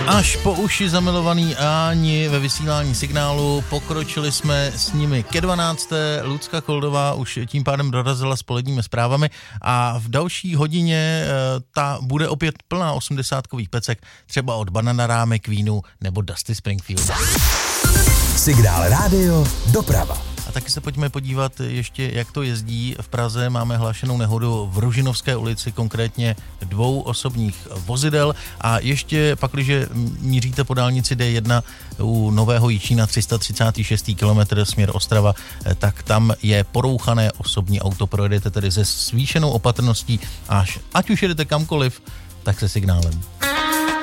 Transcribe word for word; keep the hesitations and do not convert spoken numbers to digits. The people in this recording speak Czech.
Až po uši zamilovaný Áni ve vysílání Signálu, pokročili jsme s nimi ke dvanácté. Lucka Koldová už tím pádem dorazila s poledními zprávami a v další hodině ta bude opět plná osmdesátkových pecek, třeba od Bananarámy, Queenu nebo Dusty Springfield. Signál rádio, doprava. A taky se pojďme podívat ještě, jak to jezdí. V Praze máme hlášenou nehodu v Ružinovské ulici, konkrétně dvou osobních vozidel. A ještě pakliže míříte po dálnici D jedna u Nového Jičína tři sta třicátý šestý kilometr směr Ostrava, tak tam je porouchané osobní auto. Projedete tedy se zvýšenou opatrností, až ať už jedete kamkoliv, tak se Signálem.